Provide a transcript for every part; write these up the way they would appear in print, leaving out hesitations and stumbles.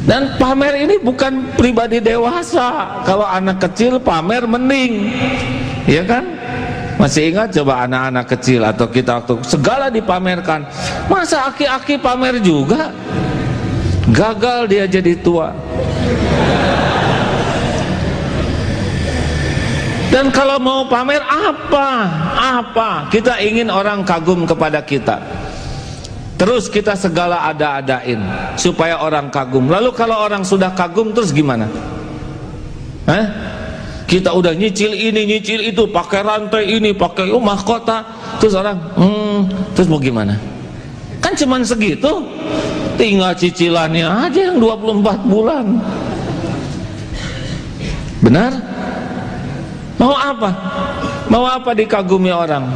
Dan pamer ini bukan pribadi dewasa. Kalau anak kecil pamer mending, ya kan? Masih ingat coba anak-anak kecil atau kita waktu segala dipamerkan. Masa aki-aki pamer juga? Gagal dia jadi tua. Dan kalau mau pamer apa? Kita ingin orang kagum kepada kita. Terus kita segala ada-adain supaya orang kagum. Lalu kalau orang sudah kagum terus gimana? Kita udah nyicil ini, nyicil itu, pakai rantai ini, pakai mahkota. Terus orang, terus mau gimana? Kan cuman segitu. Tinggal cicilannya aja yang 24 bulan. Benar? Mau apa? Mau apa dikagumi orang?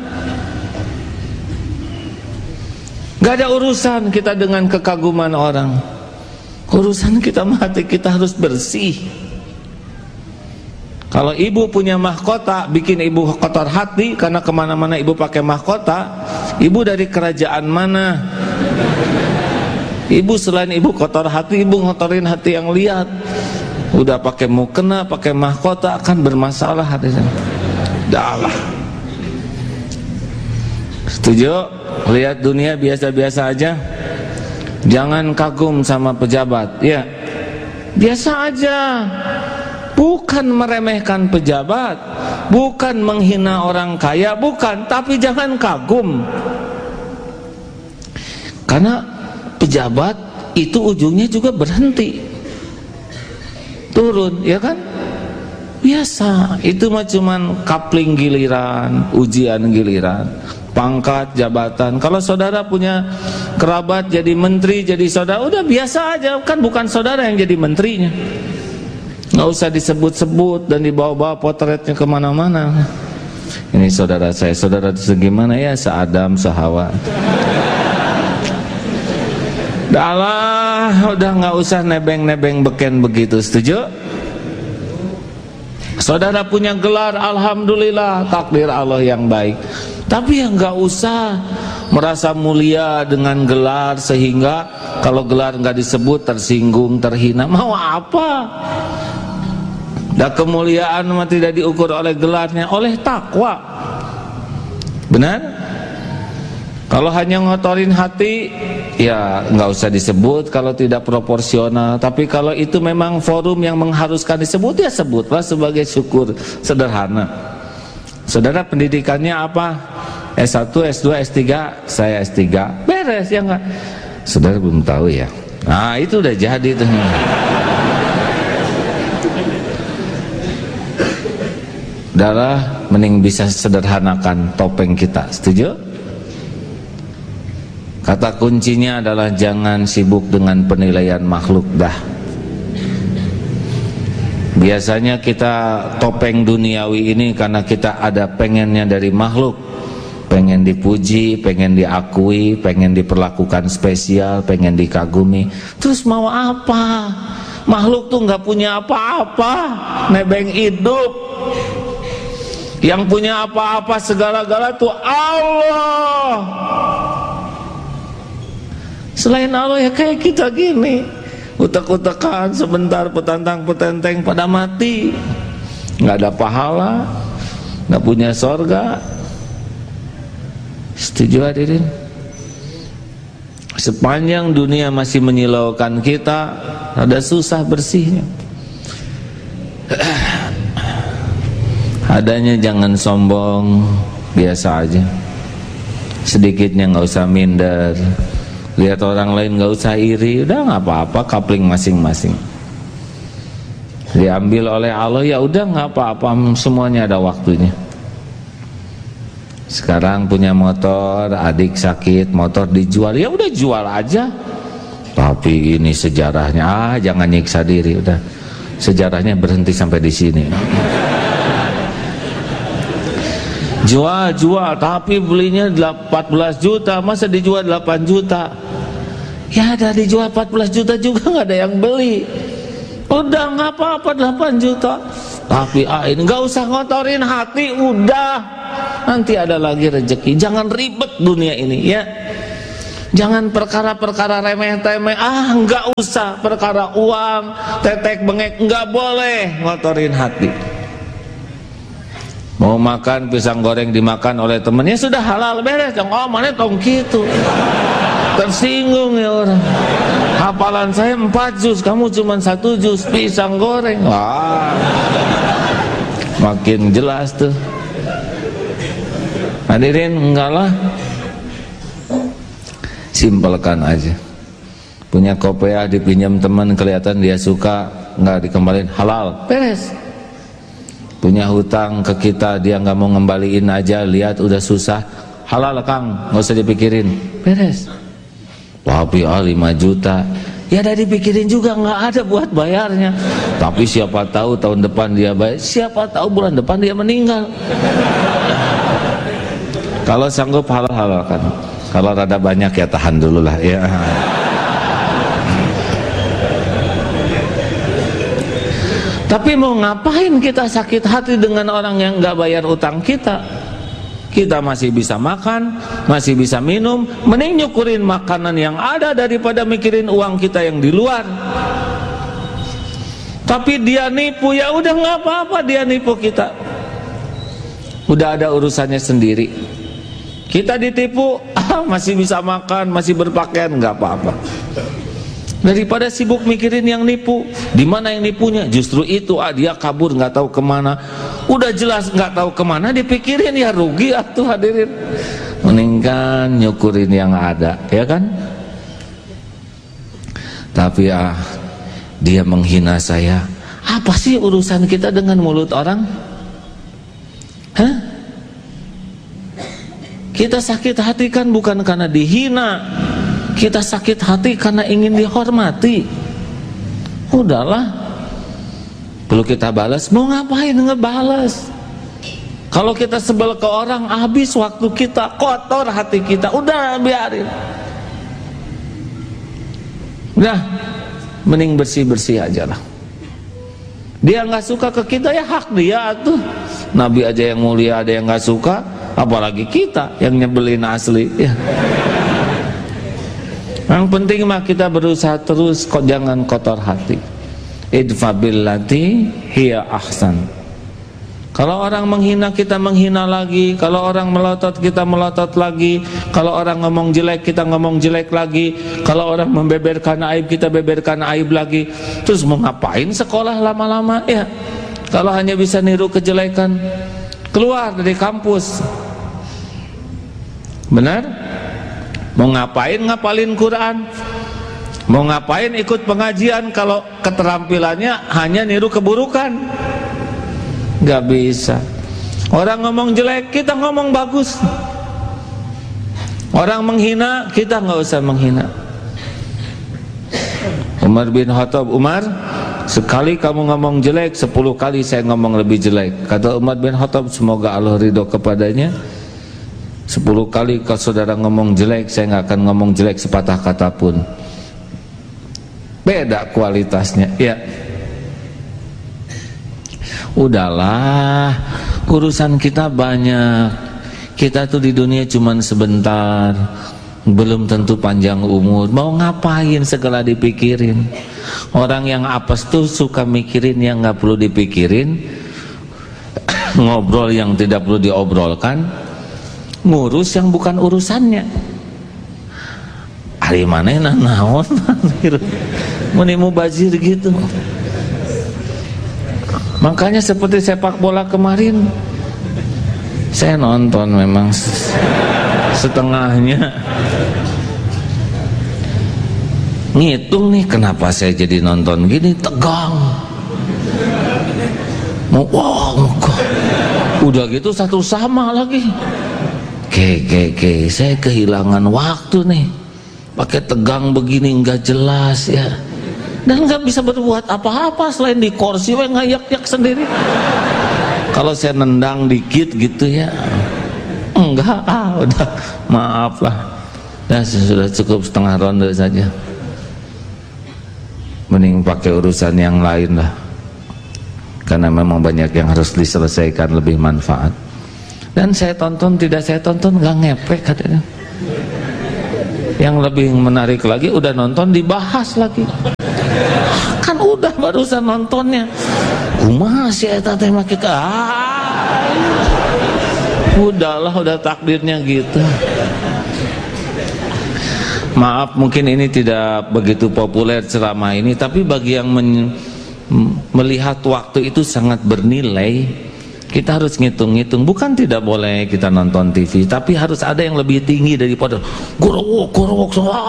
Gak ada urusan kita dengan kekaguman orang. Urusan kita mati, kita harus bersih. Kalau ibu punya mahkota, bikin ibu kotor hati karena kemana-mana ibu pakai mahkota. Ibu dari kerajaan mana? Ibu selain ibu kotor hati, ibu ngotorin hati yang lihat. Udah pakai mukena, pakai mahkota akan bermasalah hatinya. Dah lah. Setuju? Lihat dunia biasa-biasa aja. Jangan kagum sama pejabat. Ya, biasa aja. Bukan meremehkan pejabat, bukan menghina orang kaya, bukan. Tapi jangan kagum. Karena pejabat itu ujungnya juga berhenti, turun, ya kan? Biasa. Itu mah cuman kapling giliran, ujian giliran. Pangkat, jabatan. Kalau saudara punya kerabat jadi menteri, jadi saudara, udah biasa aja. Kan bukan saudara yang jadi menterinya. Nggak usah disebut-sebut dan dibawa-bawa potretnya kemana-mana. Ini saudara saya, saudara itu gimana ya? Se-Adam, se-Hawa. Udah nggak usah nebeng-nebeng beken begitu, setuju? Saudara punya gelar, alhamdulillah, takdir Allah yang baik. Tapi ya nggak usah merasa mulia dengan gelar sehingga kalau gelar nggak disebut tersinggung, terhina. Mau apa? Dan kemuliaan tidak diukur oleh gelarnya, oleh takwa. Benar? Kalau hanya ngotorin hati, ya nggak usah disebut kalau tidak proporsional. Tapi kalau itu memang forum yang mengharuskan disebut, ya sebutlah sebagai syukur sederhana. Saudara pendidikannya apa? S1, S2, S3, saya S3. Beres ya enggak? Saudara belum tahu ya. Nah, itu udah jadi tuh. Darah mending bisa sederhanakan topeng kita. Setuju? Kata kuncinya adalah jangan sibuk dengan penilaian makhluk dah. Biasanya kita topeng duniawi ini karena kita ada pengennya dari makhluk. Pengen dipuji, pengen diakui, pengen diperlakukan spesial, pengen dikagumi. Terus mau apa? Makhluk tuh nggak punya apa-apa, nebeng hidup. Yang punya apa-apa segala-gala tuh Allah. Selain Allah ya kayak kita gini, utek-utekan sebentar, petantang-petenteng pada mati, nggak ada pahala, nggak punya sorga. Setuju hadirin? Sepanjang dunia masih menyilaukan kita, ada susah bersihnya. Adanya jangan sombong, biasa aja. Sedikitnya nggak usah minder. Lihat orang lain nggak usah iri, udah nggak apa-apa, kapling masing-masing. Diambil oleh Allah ya udah nggak apa-apa, semuanya ada waktunya. Sekarang punya motor, adik sakit, motor dijual, ya udah jual aja. Tapi ini sejarahnya, jangan nyiksa diri, udah. Sejarahnya berhenti sampai di sini. Jual, tapi belinya 14 juta, masa dijual 8 juta? Ya ada dijual 14 juta juga nggak ada yang beli. Udah nggak apa-apa 8 juta. Tapi ini nggak usah ngotorin hati, udah. Nanti ada lagi rezeki. Jangan ribet dunia ini ya. Jangan perkara-perkara remeh-temeh, nggak usah. Perkara uang, tetek bengek, nggak boleh ngotorin hati. Mau makan pisang goreng dimakan oleh temennya, sudah halal, beres. Oh, mana tong gitu. Tersinggung ya orang. Hafalan saya 4 juz, kamu cuma 1 juz pisang goreng. Wah, makin jelas tuh. Hadirin, enggak lah, simpelkan aja. Punya kopiah dipinjam teman, kelihatan dia suka, nggak dikembaliin, halal, beres. Punya hutang ke kita, dia nggak mau ngembaliin aja, lihat udah susah, halal Kang, nggak usah dipikirin, beres. Tapi 5 juta, ya udah dipikirin juga, nggak ada buat bayarnya. Tapi siapa tahu tahun depan dia bayar, siapa tahu bulan depan dia meninggal. Kalau sanggup halal-halalkan. Kalau rada banyak ya tahan dulu lah ya. Tapi mau ngapain kita sakit hati dengan orang yang nggak bayar utang kita? Kita masih bisa makan, masih bisa minum, mending nyukurin makanan yang ada daripada mikirin uang kita yang di luar. Tapi dia nipu, ya udah nggak apa-apa, dia nipu kita. Udah ada urusannya sendiri. Kita ditipu, masih bisa makan, masih berpakaian, nggak apa-apa. Daripada sibuk mikirin yang nipu, di mana yang nipunya? Justru itu, dia kabur nggak tahu kemana. Udah jelas nggak tahu kemana, dipikirin ya rugi atuh hadirin. Mendingan nyukurin yang ada, ya kan? Tapi dia menghina saya. Apa sih urusan kita dengan mulut orang? Hah? Kita sakit hati kan bukan karena dihina, kita sakit hati karena ingin dihormati. Udahlah, perlu kita balas, mau ngapain ngebalas? Kalau kita sebel ke orang, habis waktu kita, kotor hati kita, udah biarin. Udah, mending bersih-bersih aja lah. Dia nggak suka ke kita, ya hak dia tuh. Nabi aja yang mulia ada yang nggak suka, apalagi kita yang nyebelin asli ya. Yang penting mah kita berusaha terus, kok jangan kotor hati. Idfa billati hiya ahsan. Kalau orang menghina, kita menghina lagi. Kalau orang melotot, kita melotot lagi. Kalau orang ngomong jelek, kita ngomong jelek lagi. Kalau orang membeberkan aib, kita beberkan aib lagi. Terus mau ngapain sekolah lama-lama ya? Kalau hanya bisa niru kejelekan, keluar dari kampus. Benar? Mau ngapain ngapalin Quran? Mau ngapain ikut pengajian kalau keterampilannya hanya niru keburukan? Gak bisa. Orang ngomong jelek, kita ngomong bagus. Orang menghina, kita gak usah menghina. Umar bin Khattab, Umar, sekali kamu ngomong jelek, 10 kali saya ngomong lebih jelek. Kata Umar bin Khattab, semoga Allah ridho kepadanya, 10 kali kalau saudara ngomong jelek, saya gak akan ngomong jelek sepatah kata pun. Beda kualitasnya ya. Udahlah, urusan kita banyak. Kita tuh di dunia cuman sebentar, belum tentu panjang umur. Mau ngapain segala dipikirin? Orang yang apes tuh suka mikirin yang gak perlu dipikirin, ngobrol yang tidak perlu diobrolkan, ngurus yang bukan urusannya. Hari mana naon menimu bazir gitu. Makanya seperti sepak bola kemarin, saya nonton memang setengahnya. Ngitung nih kenapa saya jadi nonton gini, tegang. Mau udah gitu satu sama lagi. Saya kehilangan waktu nih. Pakai tegang begini nggak jelas ya. Dan nggak bisa berbuat apa-apa selain di kursi ngayak-yak sendiri. Kalau saya nendang dikit gitu ya, enggak, udah maaf lah. Dah sudah cukup setengah ronde saja. Mending pakai urusan yang lain lah. Karena memang banyak yang harus diselesaikan, lebih manfaat. Dan saya tonton, tidak saya tonton, nggak ngepek katanya. Yang lebih menarik lagi, udah nonton dibahas lagi. Kan udah barusan nontonnya. Kumaha si eta teh make udahlah, udah takdirnya gitu. Maaf, mungkin ini tidak begitu populer ceramah ini, tapi bagi yang melihat waktu itu sangat bernilai. Kita harus ngitung-ngitung. Bukan tidak boleh kita nonton TV, tapi harus ada yang lebih tinggi daripada gorowok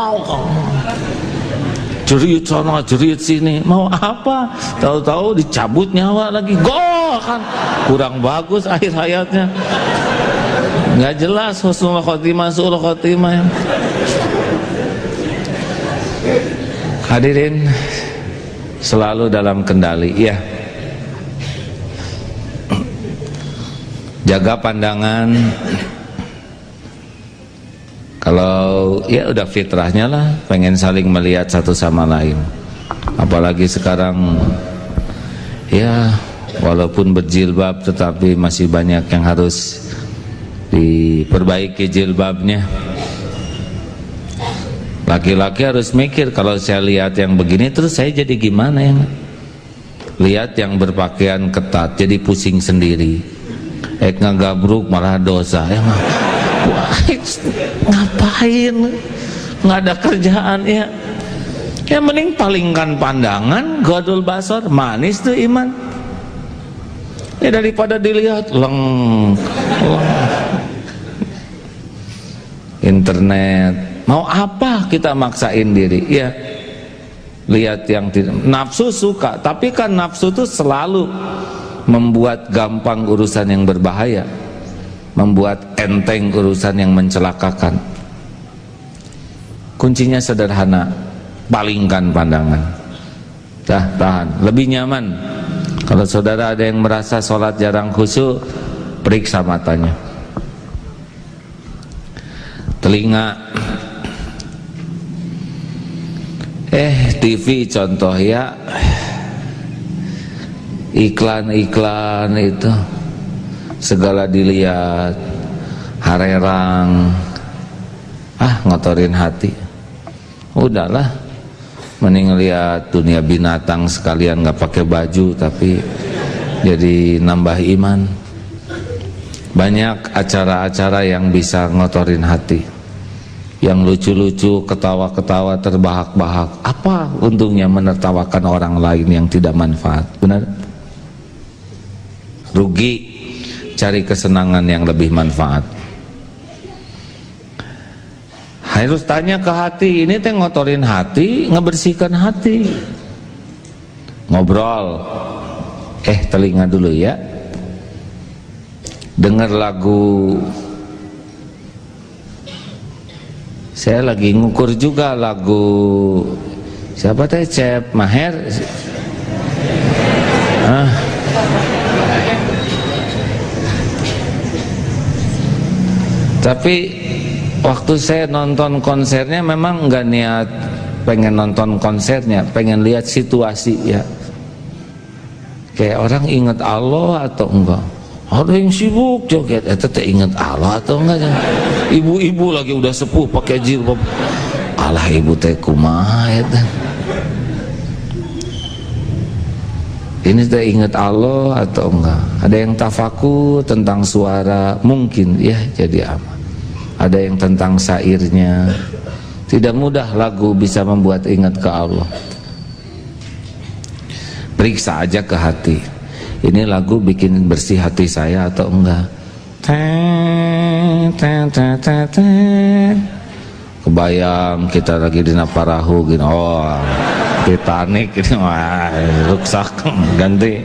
jerit sana jerit sini. Mau apa? Tahu-tahu dicabut nyawa lagi. Gol kan kurang bagus akhir hayatnya, nggak jelas. Husnul khotimah, su'ul khotimah. Hadirin selalu dalam kendali ya. Jaga pandangan. Kalau ya udah fitrahnya lah, pengen saling melihat satu sama lain. Apalagi sekarang ya walaupun berjilbab tetapi masih banyak yang harus diperbaiki jilbabnya. Laki-laki harus mikir, kalau saya lihat yang begini terus saya jadi gimana ya? Lihat yang berpakaian ketat jadi pusing sendiri. Ngagabruk malah dosa ya. Wah, ngapain? Nggak ada kerjaan ya. Ya mending palingkan pandangan, godul basar, manis tuh iman. Ya daripada dilihat internet. Mau apa kita maksain diri? Ya lihat yang tidak. Nafsu suka, tapi kan nafsu tuh selalu membuat gampang urusan yang berbahaya, membuat enteng urusan yang mencelakakan. Kuncinya sederhana, palingkan pandangan. Tahan, lebih nyaman. Kalau saudara ada yang merasa sholat jarang khusyuk, periksa matanya. Telinga, TV contoh ya, iklan-iklan itu segala dilihat, harerang, ngotorin hati. Udahlah, mending lihat dunia binatang sekalian, nggak pakai baju tapi jadi nambah iman. Banyak acara-acara yang bisa ngotorin hati, yang lucu-lucu, ketawa-ketawa, terbahak-bahak. Apa untungnya menertawakan orang lain yang tidak manfaat? Benar? Rugi, cari kesenangan yang lebih manfaat. Harus tanya ke hati, ini teh ngotorin hati, ngebersihkan hati. Ngobrol, telinga dulu ya. Dengar lagu. Saya lagi ngukur juga lagu siapa teh, Cep Maher. Tapi waktu saya nonton konsernya memang nggak niat pengen nonton konsernya, pengen lihat situasi ya. Kayak orang ingat Allah atau enggak? Ada yang sibuk joget, teh ingat Allah atau enggak? Ibu-ibu lagi udah sepuh pakai jilbab. Alah ibu teh kumaha eta. Ini teh ingat Allah atau enggak? Ada yang tafakur tentang suara, mungkin ya jadi aman. Ada yang tentang syairnya. Tidak mudah lagu bisa membuat ingat ke Allah. Periksa aja ke hati. Ini lagu bikin bersih hati saya atau enggak? Kebayang kita lagi di Naparahu gini, Titanic ini, rusak, ganti.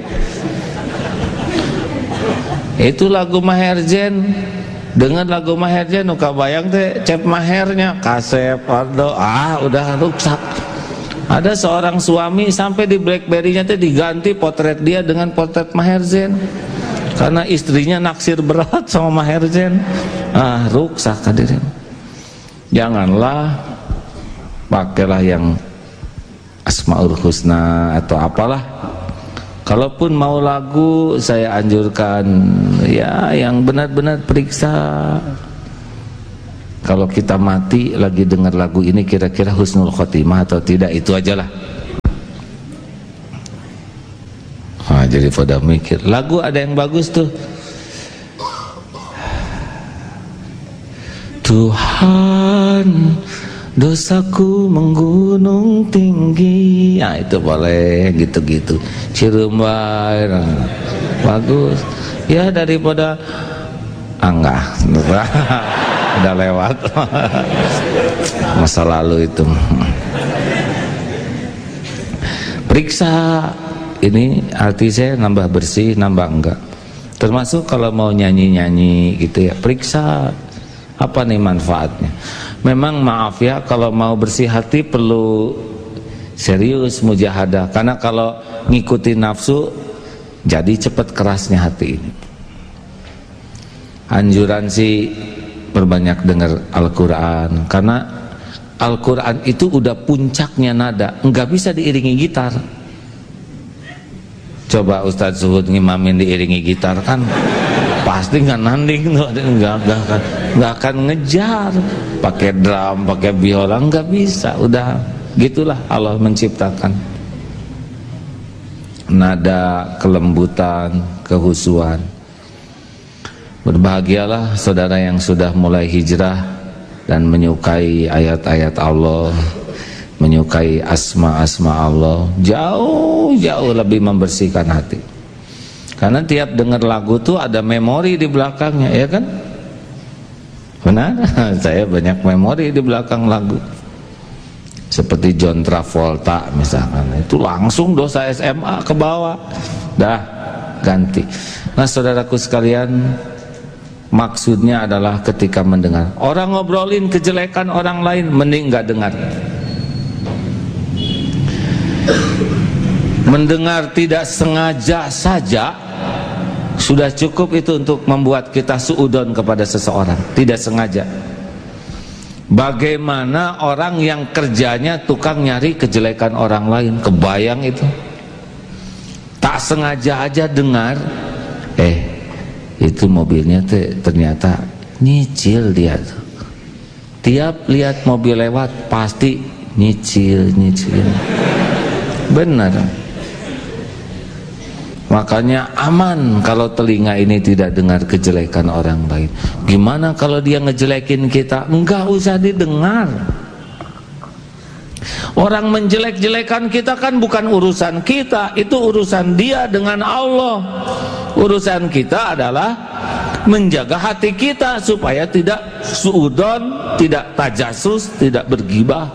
Itu lagu Maher Zain. Dengan lagu Maher Zain, kabayang teh Cep Mahernya, Kasep, Aldo, udah rusak. Ada seorang suami sampai di BlackBerry-nya teh diganti potret dia dengan potret Maher Zain. Karena istrinya naksir berat sama Maher Zain. Rusak hadirin. Janganlah, pakailah yang Asmaul Husna atau apalah. Kalaupun mau lagu, saya anjurkan ya yang benar-benar periksa. kalau kita mati lagi dengar lagu ini kira-kira husnul khotimah atau tidak, itu ajalah. Nah, jadi pada mikir lagu ada yang bagus tuh, Tuhan dosaku menggunung tinggi, nah itu boleh gitu-gitu, Cirembai, bagus ya, daripada enggak udah lewat masa lalu itu. Periksa ini, arti saya nambah bersih nambah enggak, termasuk kalau mau nyanyi-nyanyi gitu ya, periksa apa nih manfaatnya. Memang maaf ya, kalau mau bersih hati perlu serius mujahadah, karena kalau ngikutin nafsu jadi cepat kerasnya hati ini. Anjuran sih perbanyak dengar Al-Quran, karena Al-Quran itu udah puncaknya nada, nggak bisa diiringi gitar. Coba Ustadz Zuhud ngimamin diiringi gitar kan pasti nggak nanding tuh, nggak akan ngejar. Pakai drum, pakai biola nggak bisa. Udah gitulah Allah menciptakan nada, kelembutan, kehusuan. Berbahagialah saudara yang sudah mulai hijrah dan menyukai ayat-ayat Allah, menyukai asma-asma Allah, jauh lebih membersihkan hati. Karena tiap dengar lagu tuh ada memori di belakangnya, ya kan? Benar? Saya banyak memori di belakang lagu. Seperti John Travolta misalkan, itu langsung dosa SMA ke bawah. Dah ganti. Nah, saudaraku sekalian, maksudnya adalah ketika mendengar orang ngobrolin kejelekan orang lain, mending nggak dengar. Mendengar tidak sengaja saja sudah cukup itu untuk membuat kita suudon kepada seseorang, tidak sengaja. Bagaimana orang yang kerjanya tukang nyari kejelekan orang lain, kebayang itu? Tak sengaja aja dengar, itu mobilnya ternyata nyicil dia tuh. Tiap lihat mobil lewat pasti nyicil. Benar. Makanya aman kalau telinga ini tidak dengar kejelekan orang lain. Gimana kalau dia ngejelekin kita? Enggak usah didengar. Orang menjelek-jelekan kita kan bukan urusan kita, itu urusan dia dengan Allah. Urusan kita adalah menjaga hati kita supaya tidak suudon, tidak tajasus, tidak bergibah.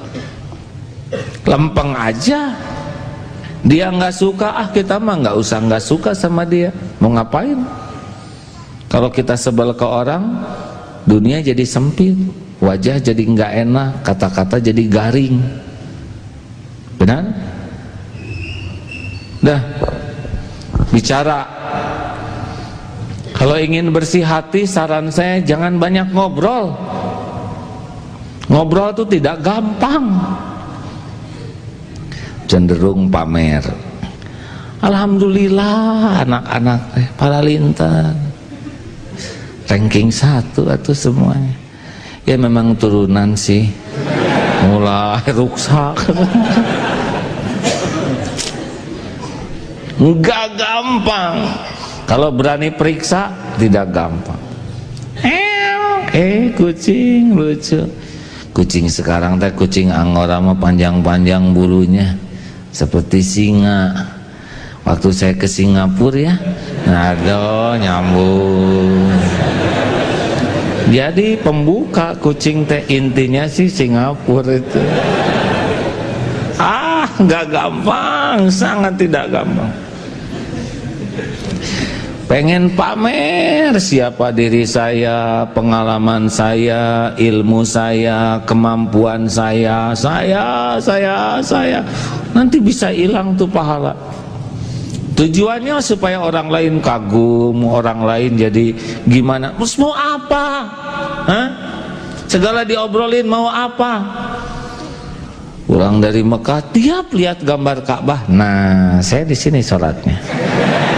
Lempeng aja. Dia nggak suka, kita mah nggak usah nggak suka sama dia. Mau ngapain? Kalau kita sebel ke orang, dunia jadi sempit, wajah jadi nggak enak, kata-kata jadi garing. Benar? Dah, bicara. Kalau ingin bersih hati, saran saya jangan banyak ngobrol. Ngobrol itu tidak gampang, cenderung pamer. Alhamdulillah anak-anak para lintan ranking 1 atau semuanya. Ya memang turunan sih, mulai rusak. Enggak gampang. Kalau berani periksa tidak gampang. Kucing lucu. Kucing sekarang teh kucing Angora mah panjang-panjang bulunya seperti singa. Waktu saya ke Singapura ya, aduh nyambung. Jadi pembuka kucing teh intinya sih Singapura itu. Nggak gampang, sangat tidak gampang. Pengen pamer siapa diri saya, pengalaman saya, ilmu saya, kemampuan saya. Nanti bisa hilang tuh pahala. Tujuannya supaya orang lain kagum, orang lain jadi gimana? Terus mau apa? Segala diobrolin mau apa? Pulang dari Mekah, tiap lihat gambar Ka'bah. Nah, saya di sini sholatnya.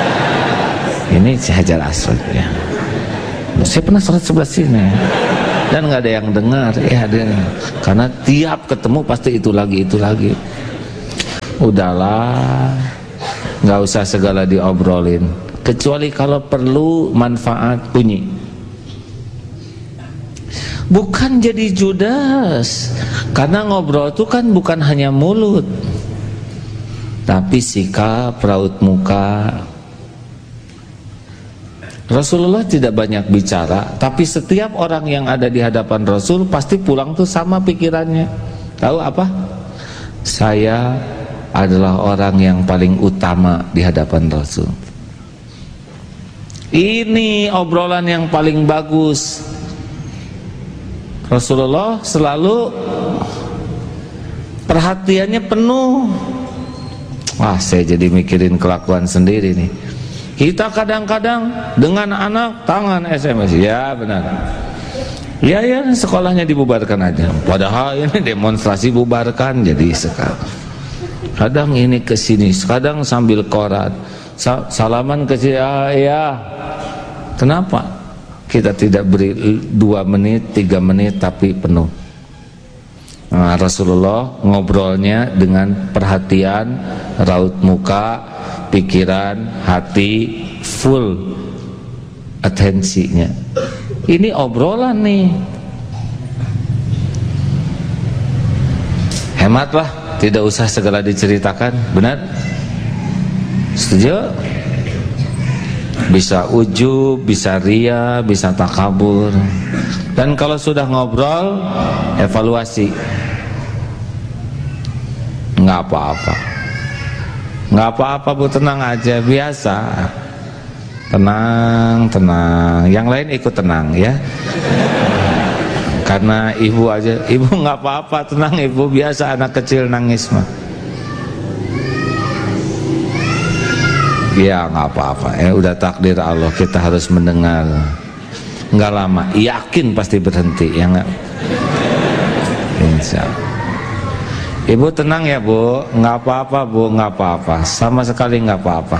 Ini Hajar Aswad ya. Saya pernah sholat sebelah sini. dan nggak ada yang dengar. Ya karena tiap ketemu pasti itu lagi. Udahlah, nggak usah segala diobrolin, kecuali kalau perlu manfaat bunyi. Bukan jadi judes, karena ngobrol itu kan bukan hanya mulut, tapi sikap, raut muka. Rasulullah tidak banyak bicara, tapi setiap orang yang ada di hadapan Rasul pasti pulang tuh sama pikirannya. Tahu apa? Saya adalah orang yang paling utama di hadapan Rasul. Ini obrolan yang paling bagus. Rasulullah selalu perhatiannya penuh. Wah, saya jadi mikirin kelakuan sendiri nih. Kita kadang-kadang dengan anak tangan SMS. Ya benar. Ya sekolahnya dibubarkan aja. Padahal ini demonstrasi bubarkan jadi sekarang. Kadang ini ke sini, kadang sambil korat, salaman ke sini, ya. Kenapa kita tidak beri 2 menit, 3 menit tapi penuh? Nah, Rasulullah ngobrolnya dengan perhatian, raut muka, pikiran, hati, full atensinya. Ini obrolan nih. Hematlah, tidak usah segala diceritakan. Benar? Setuju? Bisa ujub, bisa ria, bisa takabur. Dan kalau sudah ngobrol, evaluasi. Nggak apa-apa. Nggak apa-apa Bu, tenang aja, biasa. Tenang. Yang lain ikut tenang ya. Karena ibu aja, ibu nggak apa-apa, tenang ibu, biasa anak kecil nangis mah. Ya nggak apa-apa, udah takdir Allah, kita harus mendengar. Nggak lama, yakin pasti berhenti, ya nggak? Insya Allah. Ibu tenang ya Bu, nggak apa-apa Bu, nggak apa-apa, sama sekali nggak apa-apa.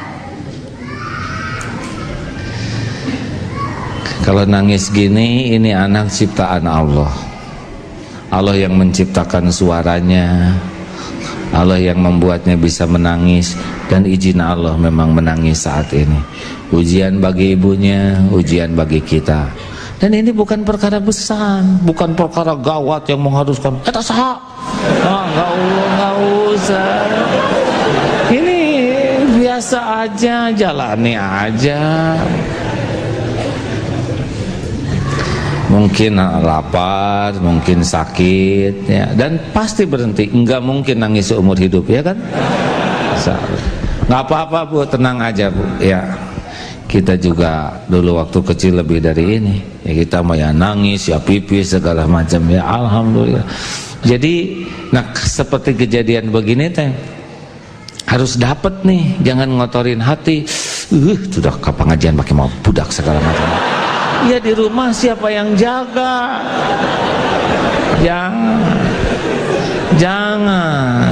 Kalau nangis gini, ini anak ciptaan Allah. Allah yang menciptakan suaranya, Allah yang membuatnya bisa menangis, dan izin Allah memang menangis saat ini. Ujian bagi ibunya, ujian bagi kita. Dan ini bukan perkara besar, bukan perkara gawat yang mengharuskan eta saha. Nggak usah. Ini biasa aja, jalani aja. Mungkin lapar, mungkin sakit ya, dan pasti berhenti. Enggak mungkin nangis seumur hidup, ya kan? Nggak apa-apa Bu, tenang aja Bu ya. Kita juga dulu waktu kecil lebih dari ini ya, kita mau ya nangis, ya pipis, segala macam ya, alhamdulillah. Jadi nah seperti kejadian begini teh harus dapat nih, jangan ngotorin hati. Sudah ke pengajian pakai mau budak segala macam. Ya di rumah siapa yang jaga? Jangan.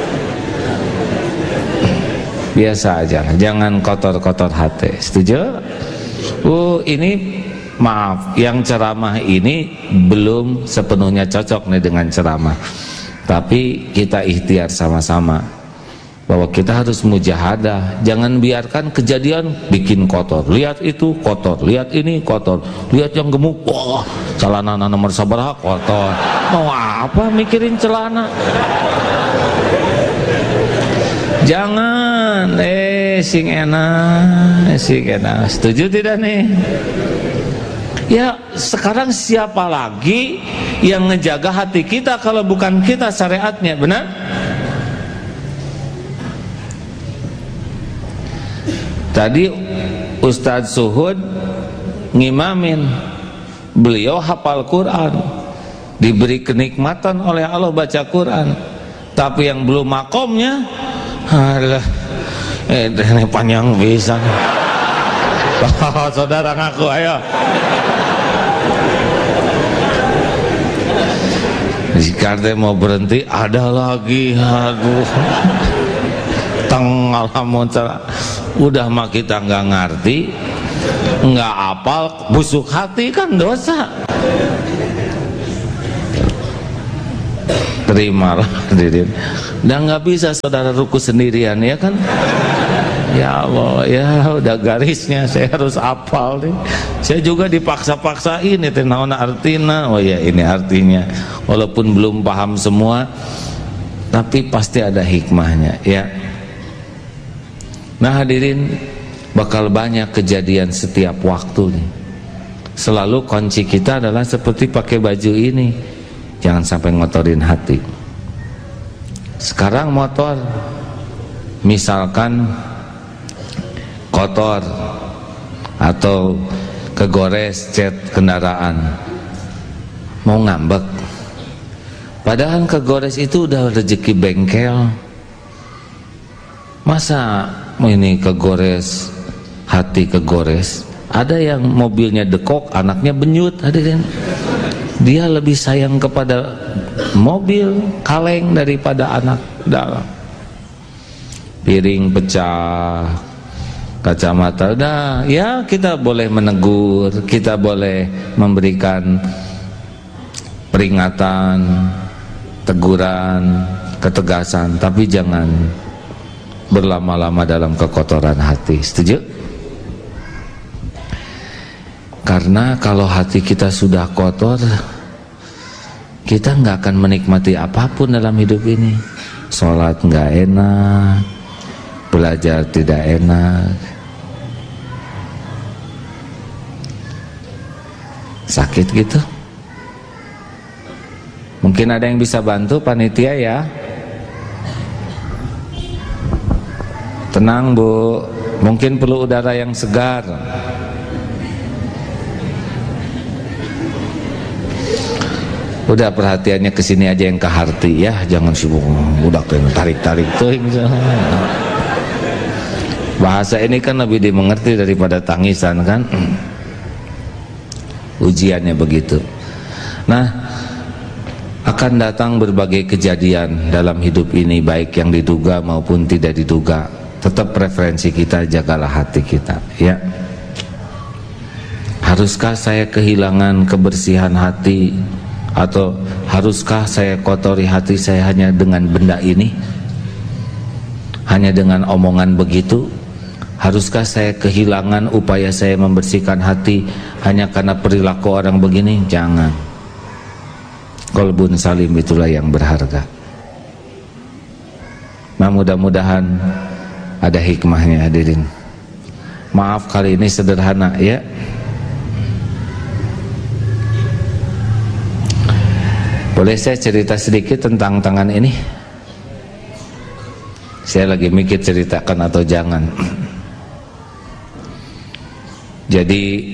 Biasa aja, jangan kotor-kotor hati. Setuju? Ini maaf, yang ceramah ini belum sepenuhnya cocok nih dengan ceramah. Tapi kita ikhtiar sama-sama bahwa kita harus mujahadah. Jangan biarkan kejadian bikin kotor. Lihat itu kotor, lihat ini kotor, lihat yang gemuk, wah celana nomor sabaraha kotor. Mau apa mikirin celana? Jangan, sing enak. Setuju tidak nih? Ya sekarang siapa lagi yang ngejaga hati kita kalau bukan kita syariatnya, benar? Tadi Ustadz Suhud ngimamin, beliau hafal Quran, diberi kenikmatan oleh Allah baca Quran, tapi yang belum makomnya adalah ini panjang bisa. Saudara ngaku, ayo. Jika mau berhenti, ada lagi, aduh. Alhamdulillah. Udah mah kita nggak ngerti, nggak apal, busuk hati kan dosa. Terimalah hadirin. Dan nggak bisa saudara ruku sendirian ya kan? Ya Allah, ya udah garisnya saya harus hafal nih. Saya juga dipaksa-paksain itu naon artina. Oh ya ini artinya. Walaupun belum paham semua, tapi pasti ada hikmahnya ya. Nah hadirin, bakal banyak kejadian setiap waktu nih. Selalu kunci kita adalah seperti pakai baju ini, jangan sampai ngotorin hati. Sekarang motor misalkan kotor atau kegores cat kendaraan, mau ngambek, padahal kegores itu udah rezeki bengkel. Masa ini kegores, hati kegores? Ada yang mobilnya dekok, anaknya benyut, hadirin. Dia lebih sayang kepada mobil kaleng daripada anak dalam. Piring pecah, kacamata, nah ya kita boleh menegur, kita boleh memberikan peringatan, teguran, ketegasan, tapi jangan berlama-lama dalam kekotoran hati. Setuju? Karena kalau hati kita sudah kotor, kita nggak akan menikmati apapun dalam hidup ini. Sholat nggak enak, belajar tidak enak, sakit gitu. Mungkin ada yang bisa bantu panitia ya. Tenang Bu, mungkin perlu udara yang segar. Udah perhatiannya kesini aja yang ke hati ya, jangan sibuk udah tarik-tarik tuh. Bahasa ini kan lebih dimengerti daripada tangisan kan. Ujiannya begitu. Nah, akan datang berbagai kejadian dalam hidup ini, baik yang diduga maupun tidak diduga. Tetap preferensi kita, jagalah hati kita ya. Haruskah saya kehilangan kebersihan hati, atau haruskah saya kotori hati saya hanya dengan benda ini, hanya dengan omongan begitu? Haruskah saya kehilangan upaya saya membersihkan hati hanya karena perilaku orang begini? Jangan. Qalbun salim itulah yang berharga. Nah, mudah-mudahan ada hikmahnya hadirin. Maaf kali ini sederhana ya. Boleh saya cerita sedikit tentang tangan ini? Saya lagi mikir ceritakan atau jangan. Jadi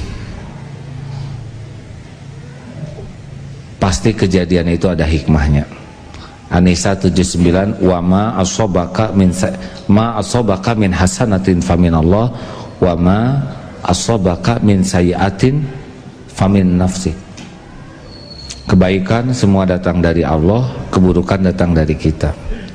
pasti kejadian itu ada hikmahnya. An-Nisa 79, wa ma asobaka min hasanatin faminallah wa ma asobaka min sayiatin famin nafsik. Kebaikan semua datang dari Allah, keburukan datang dari kita.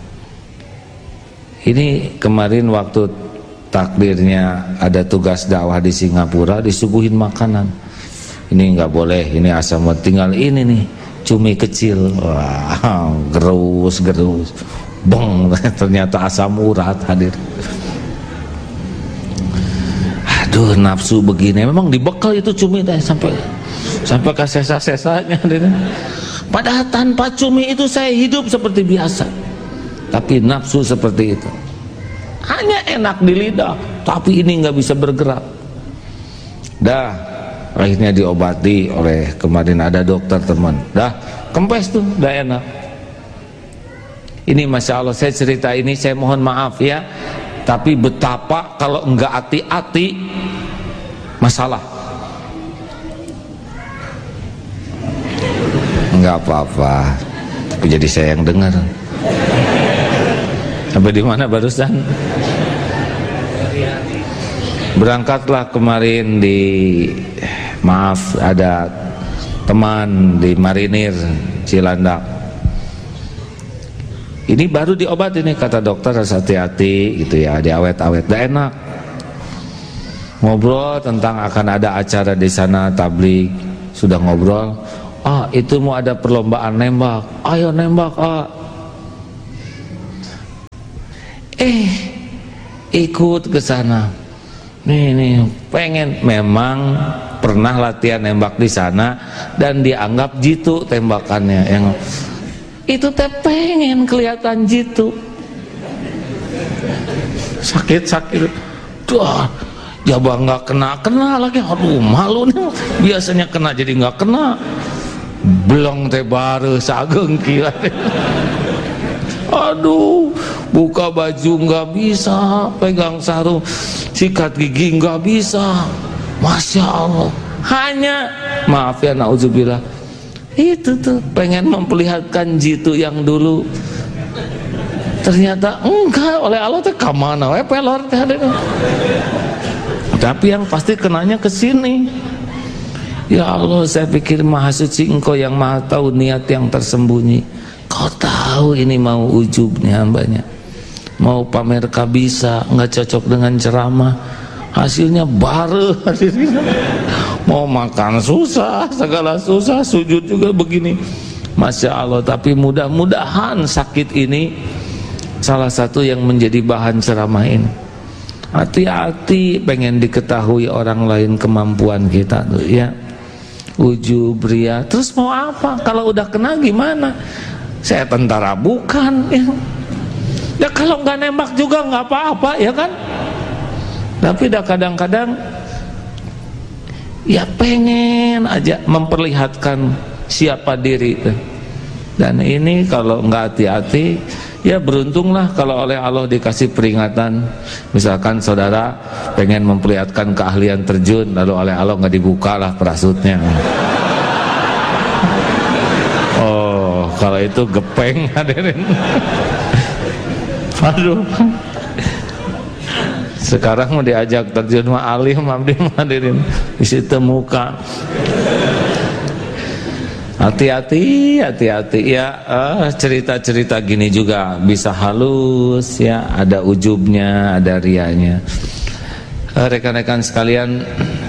Ini kemarin waktu takdirnya ada tugas dakwah di Singapura, disuguhin makanan. Ini nggak boleh, ini asam tinggal ini nih, cumi kecil. Wah, gerus, bong, ternyata asam urat hadir. Aduh, nafsu begini, memang dibekal itu cumi teh sampai ke sesa-sesanya. Padahal tanpa cumi itu saya hidup seperti biasa, tapi nafsu seperti itu. Hanya enak di lidah, tapi ini nggak bisa bergerak. Dah, akhirnya diobati oleh kemarin ada dokter teman. Dah, kempes tuh, dah enak. Ini Masya Allah, saya cerita ini, saya mohon maaf ya, tapi betapa kalau enggak hati-hati masalah. Enggak apa-apa, tapi jadi saya yang dengar. Sampai di mana barusan? Berangkatlah kemarin maaf ada teman di Marinir Cilandak. Ini baru diobat ini, kata dokter harus hati-hati gitu ya, diawet-awet, dah enak. Ngobrol tentang akan ada acara di sana tabligh, sudah ngobrol, itu mau ada perlombaan nembak, ayo nembak. Ikut ke sana. Nih pengen, memang pernah latihan nembak di sana dan dianggap jitu tembakannya. Yang itu teh pengen kelihatan jitu. Sakit. Duh, jabang nggak kena lagi. Aduh, malu nih. Biasanya kena jadi nggak kena. Belong teh baru sageng kira. Aduh, buka baju nggak bisa, pegang sarung, sikat gigi nggak bisa. Masya Allah. Hanya, maaf ya, na'udzubillah, itu tuh pengen memperlihatkan jitu yang dulu. Ternyata enggak, oleh Allah teh kamana we pelor teh. Tapi yang pasti kenanya ke sini. Ya Allah, saya pikir Maha Suci Engkau yang Maha tahu niat yang tersembunyi. Kau tahu ini mau ujubnya hambanya, mau pamer kabisa, nggak cocok dengan ceramah, hasilnya baru hasilnya. Mau makan susah, segala susah, sujud juga begini. Masya Allah. Tapi mudah-mudahan sakit ini salah satu yang menjadi bahan ceramah ini. Hati-hati pengen diketahui orang lain kemampuan kita tuh ya. Ujub, ria, terus mau apa? Kalau udah kena gimana? Saya tentara bukan ya kalau nggak nembak juga nggak apa-apa ya kan. Tapi dah kadang-kadang ya pengen aja memperlihatkan siapa diri. Dan ini kalau nggak hati-hati, ya beruntunglah kalau oleh Allah dikasih peringatan. Misalkan saudara pengen memperlihatkan keahlian terjun, lalu oleh Allah nggak dibukalah parasutnya. Kalau itu gepeng hadirin. Aduh. Sekarang mau diajak terjun mah alim abdi hadirin. Di situ muka. Hati-hati ya. Cerita-cerita gini juga bisa halus ya, ada ujubnya, ada rianya. Rekan-rekan sekalian,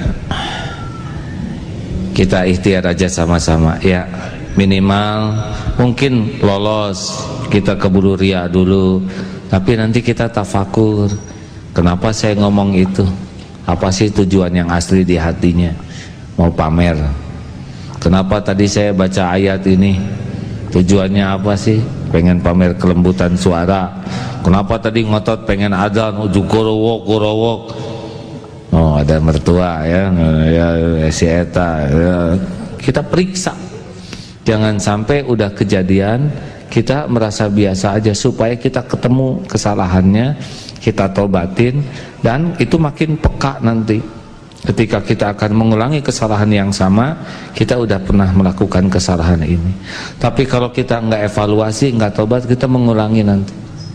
kita ikhtiar aja sama-sama ya. Minimal mungkin lolos, kita keburu ria dulu, tapi nanti kita tafakur, kenapa saya ngomong itu, apa sih tujuan yang asli di hatinya, mau pamer. Kenapa tadi saya baca ayat ini, tujuannya apa sih, pengen pamer kelembutan suara. Kenapa tadi ngotot pengen adzan, ujuk gorowok. Oh ada mertua ya si eta ya. Kita periksa. Jangan sampai udah kejadian kita merasa biasa aja, supaya kita ketemu kesalahannya, kita tobatin, dan itu makin peka nanti. Ketika kita akan mengulangi kesalahan yang sama, kita udah pernah melakukan kesalahan ini. Tapi kalau kita nggak evaluasi, nggak tobat, kita mengulangi nanti.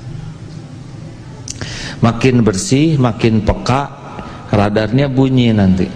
Makin bersih, makin peka, radarnya bunyi nanti.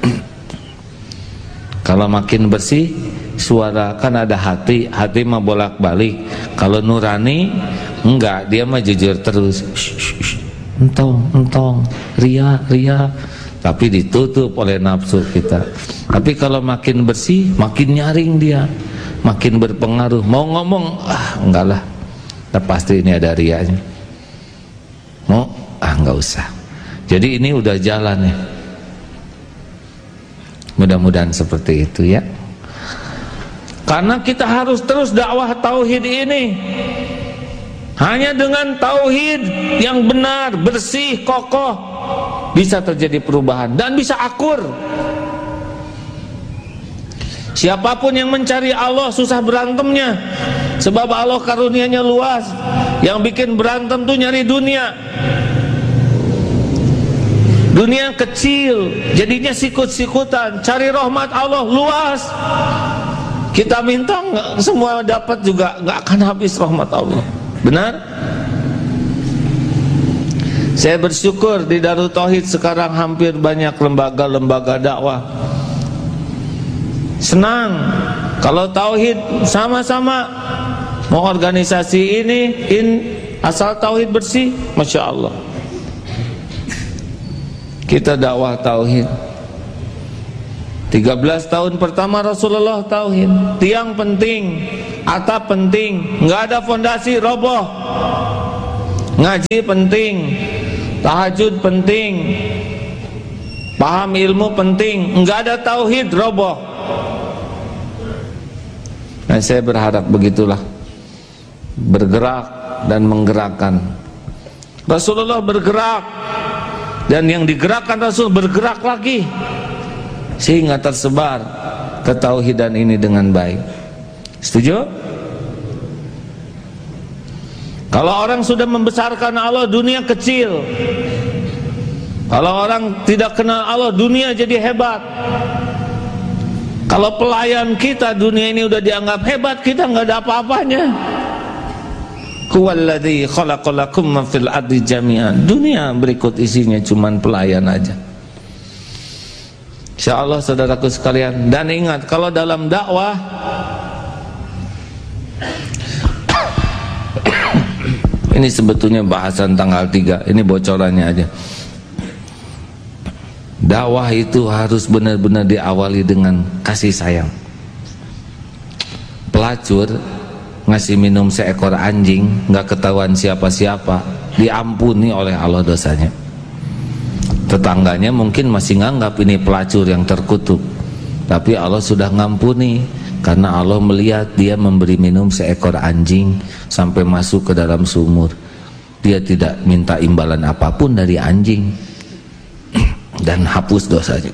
Kalau makin bersih, suara kan ada hati mah bolak-balik. Kalau nurani enggak, dia mah jujur terus. Entong, ria, tapi ditutup oleh nafsu kita. Tapi kalau makin bersih, makin nyaring dia, makin berpengaruh. Mau ngomong, enggak lah, pasti ini ada rianya. Mau, enggak usah. Jadi ini udah jalan ya. Mudah-mudahan seperti itu ya. Karena kita harus terus dakwah tauhid ini. Hanya dengan tauhid yang benar, bersih, kokoh, bisa terjadi perubahan dan bisa akur. Siapapun yang mencari Allah susah berantemnya, sebab Allah karunianya luas. Yang bikin berantem tuh nyari dunia. Dunia kecil, jadinya sikut-sikutan. Cari rahmat Allah luas. Kita minta semua dapat juga, nggak akan habis rahmat Allah. Benar? Saya bersyukur di Darut Tauhid sekarang hampir banyak lembaga-lembaga dakwah. Senang kalau tauhid sama-sama. Mau organisasi ini asal tauhid bersih, Masya Allah. Kita dakwah tauhid. 13 tahun pertama Rasulullah tauhid. Tiang penting, atap penting, nggak ada fondasi roboh. Ngaji penting, tahajud penting, paham ilmu penting, nggak ada tauhid roboh. Nah, saya berharap begitulah, bergerak dan menggerakkan. Rasulullah bergerak, dan yang digerakkan Rasul bergerak lagi, sehingga tersebar ketauhidan ini dengan baik. Setuju? Kalau orang sudah membesarkan Allah, dunia kecil. Kalau orang tidak kenal Allah, dunia jadi hebat. Kalau pelayan kita, dunia ini udah dianggap hebat, kita nggak ada apa-apanya. Huwallazi khalaqalakum ma fil ardi jami'an. Dunia berikut isinya cuman pelayan aja. Insyaallah saudaraku sekalian, dan ingat kalau dalam dakwah ini sebetulnya bahasan tanggal 3, ini bocorannya aja. Dakwah itu harus benar-benar diawali dengan kasih sayang. Pelacur ngasih minum seekor anjing, nggak ketahuan siapa-siapa, diampuni oleh Allah dosanya. Tetangganya mungkin masih nganggap ini pelacur yang terkutuk, tapi Allah sudah ngampuni karena Allah melihat dia memberi minum seekor anjing sampai masuk ke dalam sumur. Dia tidak minta imbalan apapun dari anjing dan hapus dosanya.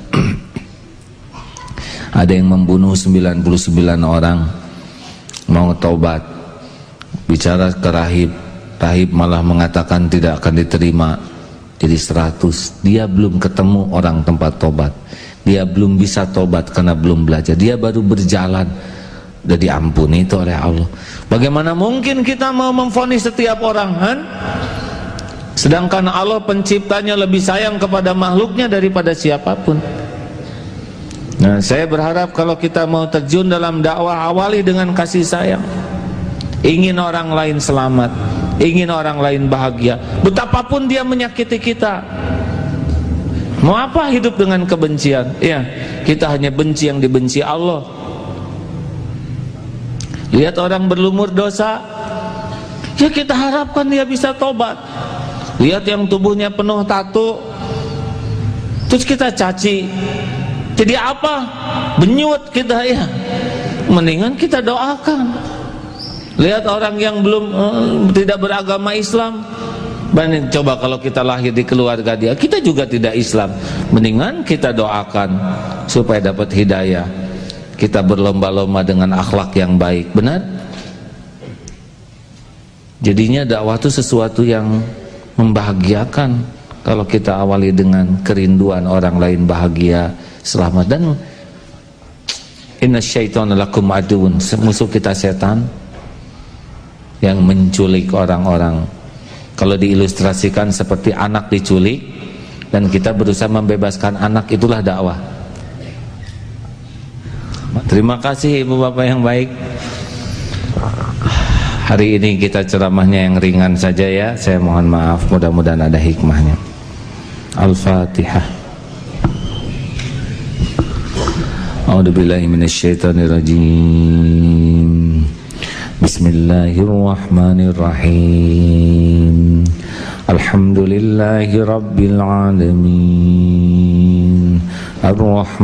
Ada yang membunuh 99 orang, mau taubat, bicara ke rahib, rahib malah mengatakan tidak akan diterima, jadi 100. Dia belum ketemu orang tempat tobat, dia belum bisa tobat karena belum belajar, dia baru berjalan, udah diampuni itu oleh Allah. Bagaimana mungkin kita mau memvonis setiap orang, kan? Sedangkan Allah penciptanya lebih sayang kepada makhluknya daripada siapapun. Nah, saya berharap kalau kita mau terjun dalam dakwah, awali dengan kasih sayang. Ingin orang lain selamat, ingin orang lain bahagia, betapapun dia menyakiti kita. Mau apa hidup dengan kebencian? Ya, kita hanya benci yang dibenci Allah. Lihat orang berlumur dosa, ya kita harapkan dia bisa tobat. Lihat yang tubuhnya penuh tato, terus kita caci, jadi apa? Benyut kita, ya. Mendingan kita doakan. Lihat orang yang belum tidak beragama Islam, coba kalau kita lahir di keluarga dia, kita juga tidak Islam, mendingan kita doakan supaya dapat hidayah. Kita berlomba-lomba dengan akhlak yang baik, benar? Jadinya dakwah itu sesuatu yang membahagiakan kalau kita awali dengan kerinduan orang lain bahagia, selamat. Dan innasyaitonal lakum aduun, musuh kita setan yang menculik orang-orang. Kalau diilustrasikan seperti anak diculik dan kita berusaha membebaskan anak, itulah dakwah. Terima kasih ibu bapak yang baik. Hari ini kita ceramahnya yang ringan saja ya. Saya mohon maaf, mudah-mudahan ada hikmahnya. Al-Fatihah. A'udzubillahi minasyaitonirrajim. Bismillahirrahmanirrahim. Alhamdulillahi rabbil alamin. Ar-Rahman